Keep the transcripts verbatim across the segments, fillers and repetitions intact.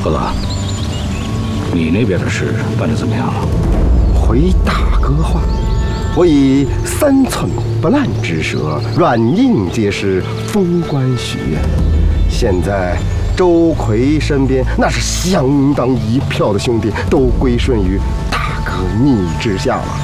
猴子，你那边的事办得怎么样了？ 回大哥话，我以三寸不烂之舌，软硬皆施，封官许愿。现在周奎身边那是相当一票的兄弟都归顺于大哥你之下了。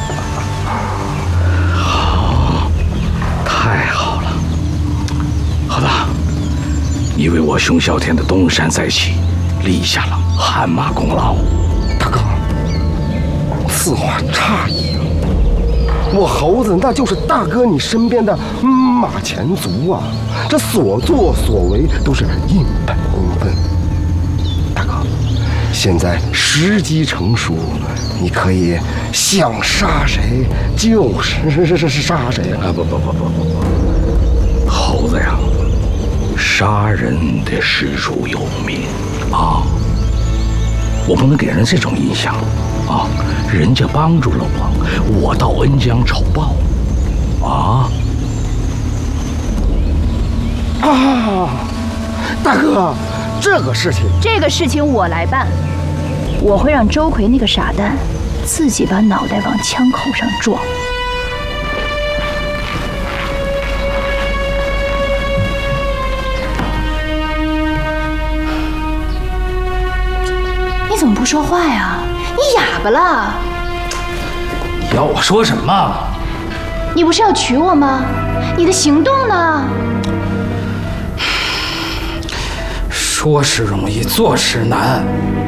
好，太好了，好的，你为我熊啸天的东山再起立下了汗马功劳。 大哥，此话差矣。我猴子那就是大哥你身边的马前卒啊，这所作所为都是硬本公分。大哥，现在时机成熟，你可以想杀谁就是是是杀谁啊！不不不不不不，猴子呀，杀人得事出有名啊，我不能给人这种印象啊，人家帮助了我，我倒恩将仇报啊！ 啊，大哥，这个事情， 这个事情我来办，我会让周奎那个傻蛋自己把脑袋往枪口上撞。你怎么不说话呀？你哑巴了？ 你要我说什么？ 你不是要娶我吗？你的行动呢？ 说是容易，做是难。